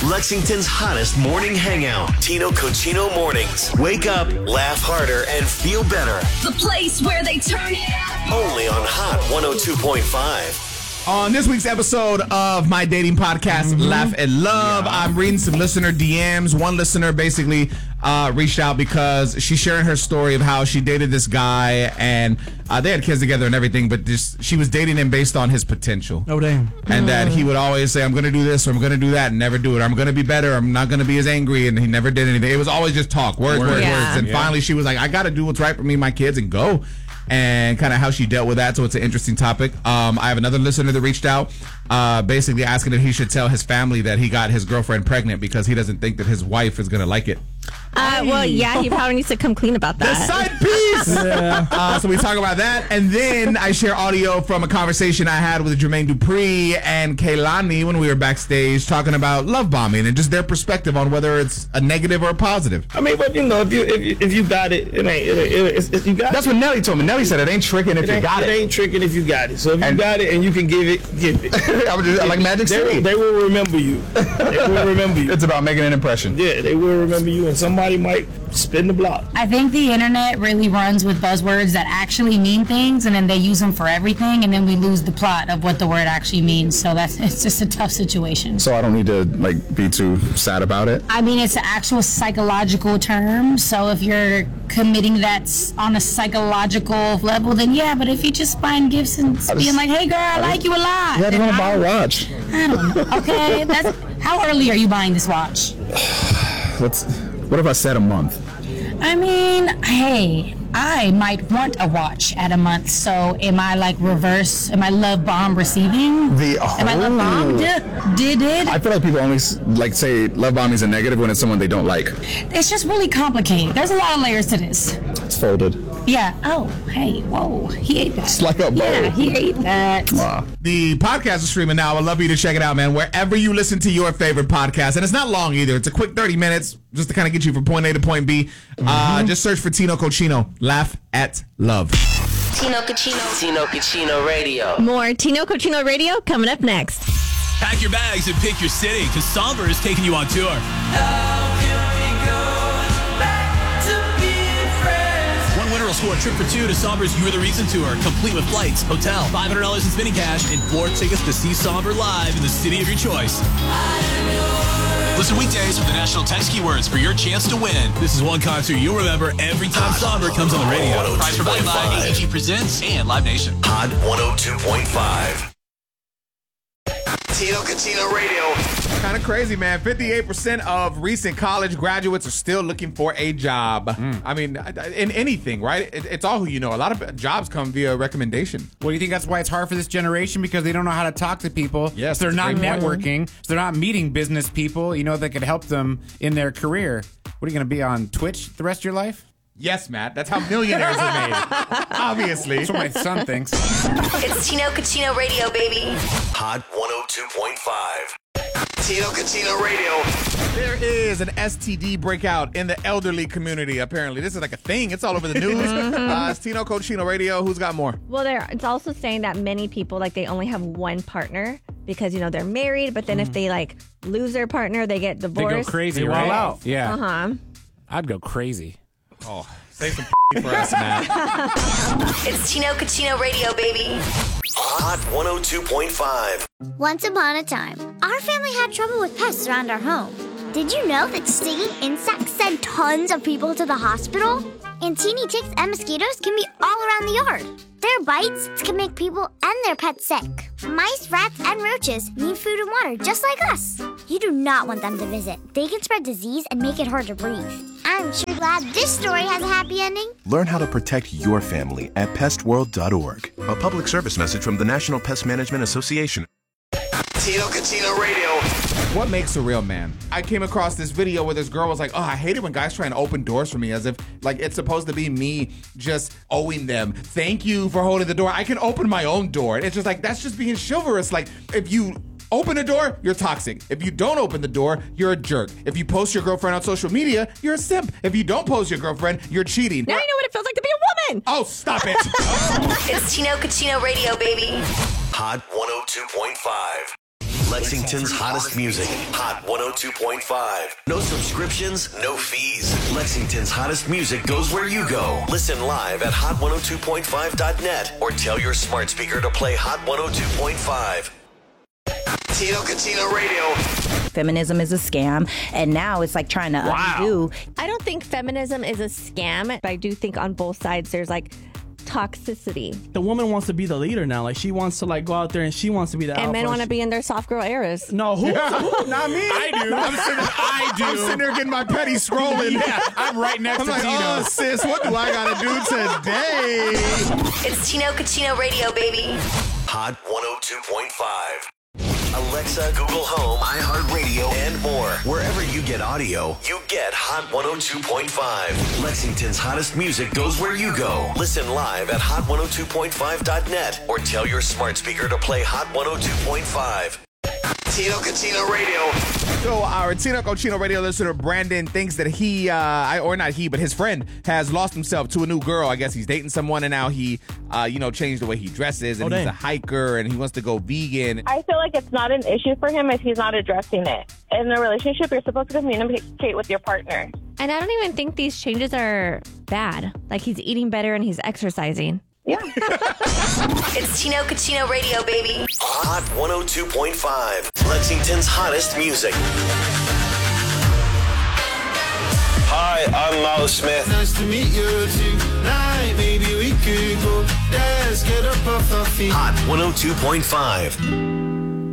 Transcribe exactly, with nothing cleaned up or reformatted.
Lexington's hottest morning hangout. Tino Cochino Mornings. Wake up, laugh harder, and feel better. The place where they turn it up. Only on Hot one oh two point five. On this week's episode of my dating podcast, mm-hmm. Laugh and Love, yeah. I'm reading some listener D Ms. One listener basically uh, reached out because she's sharing her story of how she dated this guy and uh, they had kids together and everything, but just she was dating him based on his potential. Oh, damn. And that he would always say, I'm going to do this or I'm going to do that and never do it. Or I'm going to be better. I'm not going to be as angry. And he never did anything. It was always just talk, words, words, yeah. words. And yeah. finally she was like, I got to do what's right for me, my kids, and go. And kind of how she dealt with that. So it's an interesting topic. Um, I have another listener that reached out uh, basically asking if he should tell his family that he got his girlfriend pregnant because he doesn't think that his wife is going to like it. Uh, well, yeah, he probably needs to come clean about that. The side piece! yeah. uh, so we talk about that. And then I share audio from a conversation I had with Jermaine Dupri and Kaylani when we were backstage talking about love bombing and just their perspective on whether it's a negative or a positive. I mean, but you know, if you if you, if you got it, it ain't. It, it, it's, it's, you got That's it. what Nelly told me. Nelly said it ain't tricking if it you got it. It ain't tricking if you got it. So if and, you got it and you can give it, give it. I would just, like Magic City. They, they will remember you. They will remember you. It's about making an impression. Yeah, they will remember you, and somebody might spin the block. I think the internet really runs with buzzwords that actually mean things, and then they use them for everything, and then we lose the plot of what the word actually means. So that's it's just a tough situation. So I don't need to like be too sad about it? I mean, it's an actual psychological term. So if you're committing that on a psychological level, then yeah. But if you just buying gifts and just, being like, "Hey, girl, I, I like just, you a lot," yeah, I don't want to buy a watch. I don't know. Okay, that's how early are you buying this watch? Let's. What if I said a month? I mean, hey, I might want a watch at a month. So am I like reverse? Am I love bomb receiving? The oh. Am I love bomb? Did, did it? I feel like people only like say love bombing is a negative when it's someone they don't like. It's just really complicated. There's a lot of layers to this. It's folded. Yeah. Oh, hey, whoa. He ate that. It's like a bowl. Yeah, he ate that. Wow. The podcast is streaming now. I'd love you to check it out, man. Wherever you listen to your favorite podcast. And it's not long either. It's a quick thirty minutes just to kind of get you from point A to point B. Mm-hmm. Uh, just search for Tino Cochino. Laugh at Love. Tino Cochino. Tino Cochino Radio. More Tino Cochino Radio coming up next. Pack your bags and pick your city because Somber is taking you on tour. One winner will score a trip for two to Somber's You Are the Reason tour, complete with flights, hotel, five hundred dollars in spinning cash, and four tickets to see Somber live in the city of your choice. Listen weekdays for the national text keywords for your chance to win. This is one concert you'll remember every time Somber comes on the radio. Prize provided by A E G Presents and Live Nation. Hot one oh two point five. Tino Cochino Radio. Kind of crazy, man. fifty-eight percent of recent college graduates are still looking for a job. Mm. I mean, in anything, right? It, it's all who you know. A lot of jobs come via recommendation. Well, do you think that's why it's hard for this generation? Because they don't know how to talk to people. Yes. So they're not networking. So they're not meeting business people, you know, that could help them in their career. What are you going to be on Twitch the rest of your life? Yes, Matt. That's how millionaires are made. Obviously. That's what my son thinks. It's Tino Cochino Radio, baby. Hot one oh two point five. Tino Cochino Radio. There is an S T D breakout in the elderly community, apparently. This is like a thing. It's all over the news. uh, it's Tino Cochino Radio. Who's got more? Well, there. It's also saying that many people, like, they only have one partner because, you know, they're married. But then mm. if they, like, lose their partner, they get divorced. They go crazy, they right? out. Yeah. Uh-huh. I'd go crazy. Oh, save some for us, Matt. It's Tino Cochino Radio, baby. Hot one oh two point five. Once upon a time, our family had trouble with pests around our home. Did you know that stinging insects send tons of people to the hospital? And teeny ticks and mosquitoes can be all around the yard. Their bites can make people and their pets sick. Mice, rats, and roaches need food and water just like us. You do not want them to visit. They can spread disease and make it hard to breathe. I'm sure glad this story has a happy ending. Learn how to protect your family at pest world dot org. A public service message from the National Pest Management Association. Tino Cochino Radio. What makes a real man? I came across this video where this girl was like, oh, I hate it when guys try and open doors for me, as if like it's supposed to be me just owing them. Thank you for holding the door. I can open my own door. And it's just like, that's just being chivalrous. Like, if you open a door, you're toxic. If you don't open the door, you're a jerk. If you post your girlfriend on social media, you're a simp. If you don't post your girlfriend, you're cheating. Now you know what it feels like to be a woman. Oh, stop it. It's Tino Cochino Radio, baby. Hot one oh two point five. Lexington's hottest music. Hot one oh two point five. No subscriptions, no fees. Lexington's hottest music goes where you go. Listen live at hot one oh two point five dot net or tell your smart speaker to play Hot one oh two point five. Tino Cucino Radio. Feminism is a scam, and now it's like trying to Wow. undo. I don't think feminism is a scam, but I do think on both sides there's like toxicity. The woman wants to be the leader now. Like, she wants to like go out there and she wants to be the And alpha. men want to be in their soft girl eras. No, who? who? Not me. I do. I'm sitting, I do. I'm sitting there getting my petty scrolling. Yeah, I'm right next I'm to like, Tino. oh, sis, what do I got to do today? It's Tino Cucino Radio, baby. Hot one oh two point five. Alexa, Google Home, iHeartRadio, and more. Wherever you get audio, you get Hot one oh two point five. Lexington's hottest music goes where you go. Listen live at hot one oh two point five dot net or tell your smart speaker to play Hot one oh two point five. Tino Cucino Radio. So our Tino Cucino Radio listener Brandon thinks that he, uh, I, or not he, but his friend has lost himself to a new girl. I guess he's dating someone, and now he, uh, you know, changed the way he dresses, and Oh, he's dang. a hiker, and he wants to go vegan. I feel like it's not an issue for him if he's not addressing it. In a relationship, you're supposed to communicate with your partner. And I don't even think these changes are bad. Like, he's eating better and he's exercising. Yeah. It's Tino Cucino Radio, baby. Hot one oh two point five. Lexington's hottest music. Hi, I'm Miles Smith. Nice to meet you tonight. Maybe we could go dance, get up off our feet. Hot one oh two point five.